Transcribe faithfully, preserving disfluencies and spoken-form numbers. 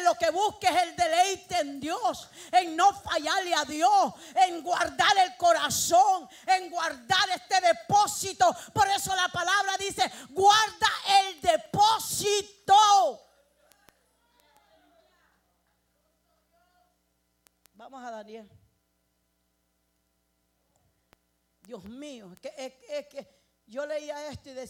lo que busque es el deleite en Dios, en no fallarle a Dios, en guardar el corazón, en guardar este depósito. Por eso la palabra dice, guarda el depósito. Vamos a Daniel. Dios mío, es que, es, es que yo leía esto y decía,